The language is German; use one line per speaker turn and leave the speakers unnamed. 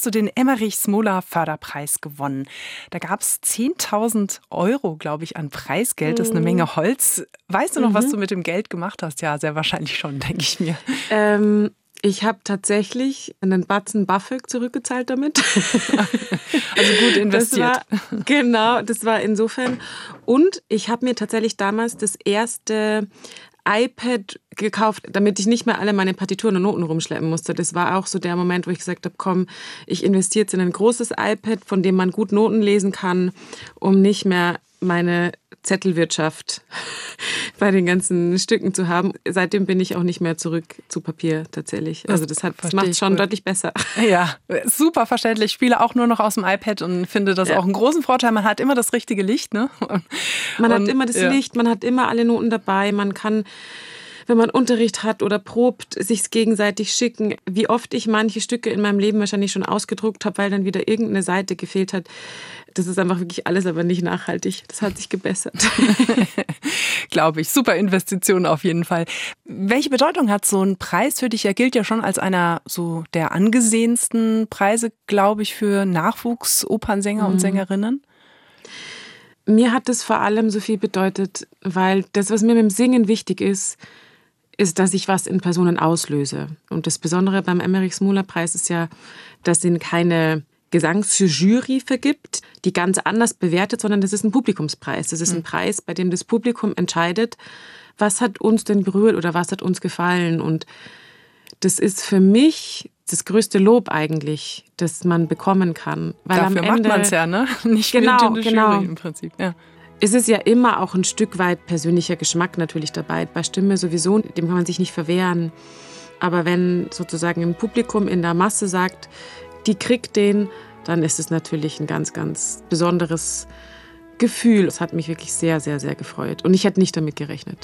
hast du den Emmerich-Smola-Förderpreis gewonnen. Da gab es 10.000 Euro, glaube ich, an Preisgeld. Das ist eine Menge Holz. Weißt du noch, was du mit dem Geld gemacht hast? Ja, sehr wahrscheinlich schon, denke ich mir.
Ich habe tatsächlich einen Batzen BAföG zurückgezahlt damit.
Also gut investiert.
Das war insofern. Und ich habe mir tatsächlich damals das erste iPad gekauft, damit ich nicht mehr alle meine Partituren und Noten rumschleppen musste. Das war auch so der Moment, wo ich gesagt habe, komm, ich investiere jetzt in ein großes iPad, von dem man gut Noten lesen kann, um nicht mehr meine Zettelwirtschaft bei den ganzen Stücken zu haben. Seitdem bin ich auch nicht mehr zurück zu Papier tatsächlich. Also das macht es schon deutlich besser.
Ja, super verständlich. Ich spiele auch nur noch aus dem iPad und finde das auch einen großen Vorteil. Man hat immer das richtige Licht, ne?
Man hat immer das Licht, man hat immer alle Noten dabei. Man kann, wenn man Unterricht hat oder probt, sich gegenseitig schicken. Wie oft ich manche Stücke in meinem Leben wahrscheinlich schon ausgedruckt habe, weil dann wieder irgendeine Seite gefehlt hat. Das ist einfach wirklich alles, aber nicht nachhaltig. Das hat sich gebessert.
Glaube ich. Super Investition auf jeden Fall. Welche Bedeutung hat so ein Preis für dich? Er gilt ja schon als einer so der angesehensten Preise, glaube ich, für Nachwuchsopernsänger und Sängerinnen.
Mir hat das vor allem so viel bedeutet, weil das, was mir mit dem Singen wichtig ist, dass ich was in Personen auslöse. Und das Besondere beim Emmerich-Smola-Preis ist ja, dass ihn keine Gesangsjury vergibt, die ganz anders bewertet, sondern das ist ein Publikumspreis. Das ist ein Preis, bei dem das Publikum entscheidet, was hat uns denn berührt oder was hat uns gefallen. Und das ist für mich das größte Lob eigentlich, das man bekommen kann. Weil
dafür
am Ende
macht man es ja, ne? Nicht für die Jury im Prinzip. Ja.
Es ist ja immer auch ein Stück weit persönlicher Geschmack natürlich dabei. Bei Stimme sowieso, dem kann man sich nicht verwehren. Aber wenn sozusagen ein Publikum in der Masse sagt, die kriegt den, dann ist es natürlich ein ganz, ganz besonderes Gefühl. Es hat mich wirklich sehr, sehr, sehr gefreut. Und ich hätte nicht damit gerechnet.